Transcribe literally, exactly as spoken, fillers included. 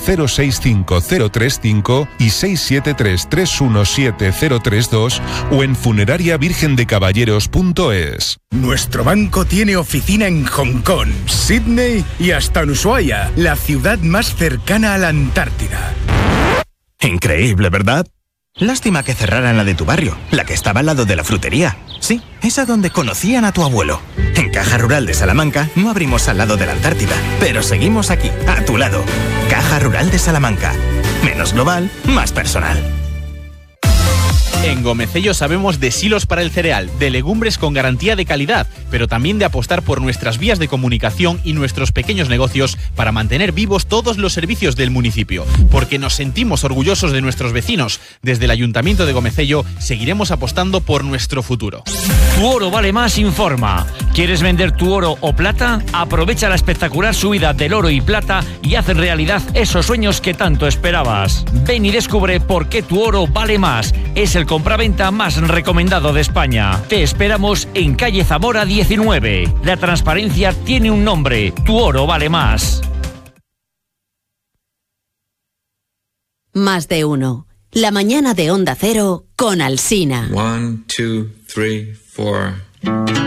cero seis cinco cero tres cinco y seis siete tres tres uno siete cero tres dos o en funeraria virgen de caballeros punto es. Nuestro banco tiene oficina en Hong Kong, Sydney y hasta en Ushuaia, la ciudad más cercana a la Antártida. Increíble, ¿verdad? Lástima que cerraran la de tu barrio, la que estaba al lado de la frutería. Sí, esa donde conocían a tu abuelo. En Caja Rural de Salamanca no abrimos al lado de la Antártida, pero seguimos aquí, a tu lado. Caja Rural de Salamanca. Menos global, más personal. En Gomecello sabemos de silos para el cereal, de legumbres con garantía de calidad, pero también de apostar por nuestras vías de comunicación y nuestros pequeños negocios para mantener vivos todos los servicios del municipio. Porque nos sentimos orgullosos de nuestros vecinos. Desde el Ayuntamiento de Gomecello seguiremos apostando por nuestro futuro. Tu Oro Vale Más informa. ¿Quieres vender tu oro o plata? Aprovecha la espectacular subida del oro y plata y haz realidad esos sueños que tanto esperabas. Ven y descubre por qué tu oro vale más. Es el compraventa más recomendado de España. Te esperamos en calle Zamora diecinueve. La transparencia tiene un nombre. Tu oro vale más. Más de uno. La mañana de Onda Cero con Alsina. One, two, three, four.